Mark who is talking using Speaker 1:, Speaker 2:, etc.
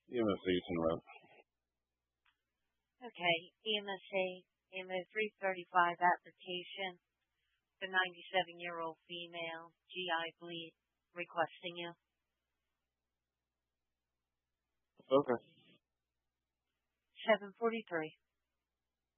Speaker 1: EMSA Eastern Road.
Speaker 2: Okay, EMO 335 application. The 97-year-old female, GI bleed, requesting you.
Speaker 1: Okay.
Speaker 2: 743.